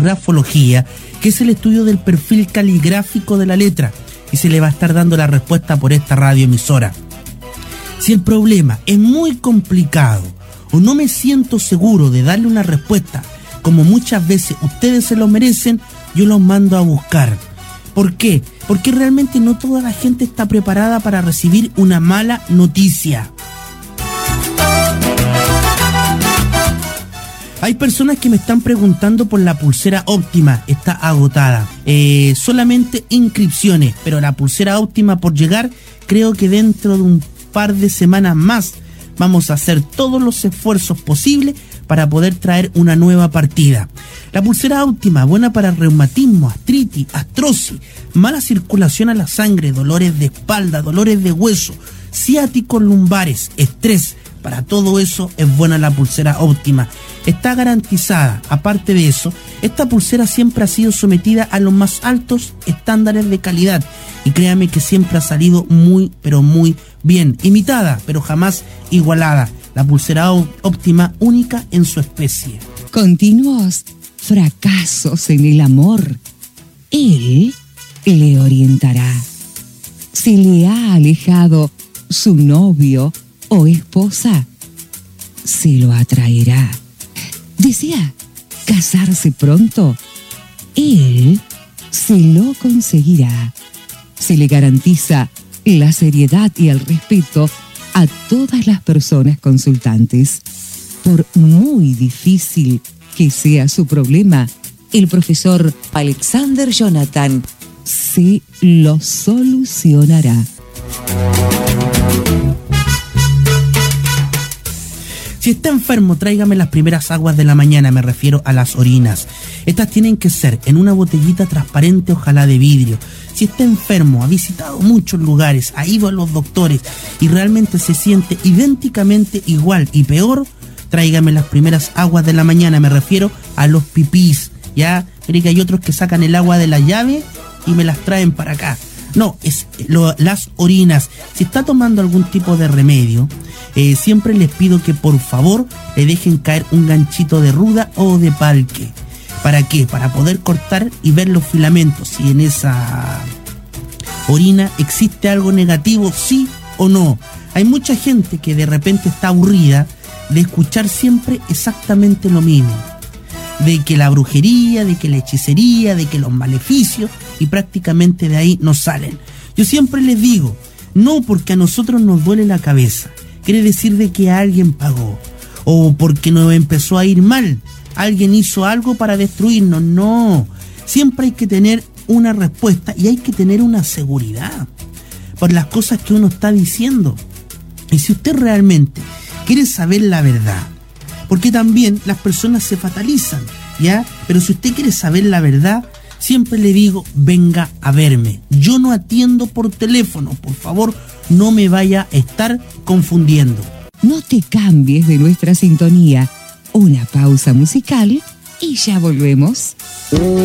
grafología, que es el estudio del perfil caligráfico de la letra, y se le va a estar dando la respuesta por esta radioemisora. Si el problema es muy complicado o no me siento seguro de darle una respuesta como muchas veces ustedes se lo merecen, yo los mando a buscar. ¿Por qué? Porque realmente no toda la gente está preparada para recibir una mala noticia. Hay personas que me están preguntando por la pulsera óptima, está agotada. Solamente inscripciones, pero la pulsera óptima por llegar, creo que dentro de un par de semanas más vamos a hacer todos los esfuerzos posibles para poder traer una nueva partida. La pulsera óptima, buena para reumatismo, artritis, artrosis, mala circulación a la sangre, dolores de espalda, dolores de hueso, ciáticos lumbares, estrés. Para todo eso es buena la pulsera óptima. Está garantizada. Aparte de eso, esta pulsera siempre ha sido sometida a los más altos estándares de calidad. Y créame que siempre ha salido muy, pero muy bien. Imitada, pero jamás igualada. La pulsera óptima, única en su especie. Continuos fracasos en el amor. Él le orientará. Si le ha alejado su novio o esposa, se lo atraerá. ¿Desea casarse pronto? Él se lo conseguirá. Se le garantiza la seriedad y el respeto a todas las personas consultantes. Por muy difícil que sea su problema, el profesor Alexander Jonathan se lo solucionará. Si está enfermo, tráigame las primeras aguas de la mañana, me refiero a las orinas. Estas tienen que ser en una botellita transparente, ojalá de vidrio. Si está enfermo, ha visitado muchos lugares, ha ido a los doctores y realmente se siente idénticamente igual y peor, tráigame las primeras aguas de la mañana, me refiero a los pipís. Ya, mire que hay otros que sacan el agua de la llave y me las traen para acá. No, las orinas. Si está tomando algún tipo de remedio, siempre les pido que por favor le dejen caer un ganchito de ruda o de palque. ¿Para qué? Para poder cortar y ver los filamentos. Si en esa orina existe algo negativo, sí o no. Hay mucha gente que de repente está aburrida de escuchar siempre exactamente lo mismo. De que la brujería, de que la hechicería, de que los maleficios, y prácticamente de ahí no salen. Yo siempre les digo, no porque a nosotros nos duele la cabeza, quiere decir de que alguien pagó, o porque nos empezó a ir mal, alguien hizo algo para destruirnos. No, siempre hay que tener una respuesta y hay que tener una seguridad por las cosas que uno está diciendo. Y si usted realmente quiere saber la verdad, porque también las personas se fatalizan, ¿ya? Pero si usted quiere saber la verdad, siempre le digo, venga a verme. Yo no atiendo por teléfono, por favor, no me vaya a estar confundiendo. No te cambies de nuestra sintonía. Una pausa musical y ya volvemos.